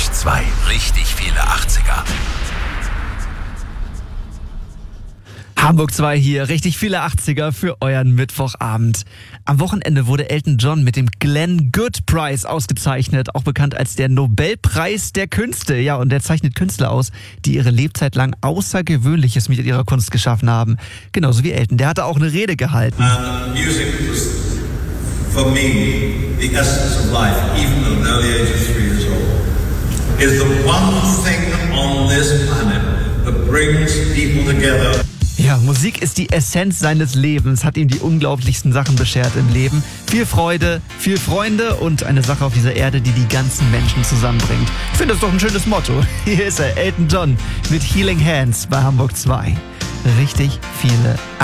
2. Richtig viele 80er. Hamburg 2 hier, richtig viele 80er für euren Mittwochabend. Am Wochenende wurde Elton John mit dem Glenn Gould Prize ausgezeichnet, auch bekannt als der Nobelpreis der Künste. Ja, und der zeichnet Künstler aus, die ihre Lebzeit lang Außergewöhnliches mit ihrer Kunst geschaffen haben. Genauso wie Elton, der hatte auch eine Rede gehalten. Music was, for me, the essence of life, even at an early age of 3 years old, is the one thing on this planet that brings people together. Ja, Musik ist die Essenz seines Lebens, hat ihm die unglaublichsten Sachen beschert im Leben. Viel Freude, viel Freunde und eine Sache auf dieser Erde, die die ganzen Menschen zusammenbringt. Ich finde das doch ein schönes Motto. Hier ist er, Elton John mit Healing Hands bei Hamburg 2. Richtig viele